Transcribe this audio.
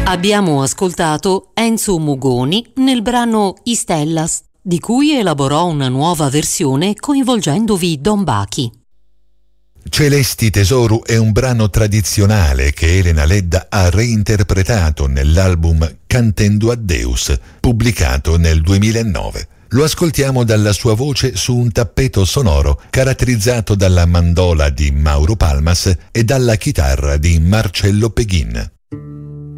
Abbiamo ascoltato Enzo Mugoni nel brano Istellas, di cui elaborò una nuova versione coinvolgendovi Don Bachi. Celesti Tesoru è un brano tradizionale che Elena Ledda ha reinterpretato nell'album Cantendo a Deus, pubblicato nel 2009. Lo ascoltiamo dalla sua voce su un tappeto sonoro caratterizzato dalla mandola di Mauro Palmas e dalla chitarra di Marcello Peghin.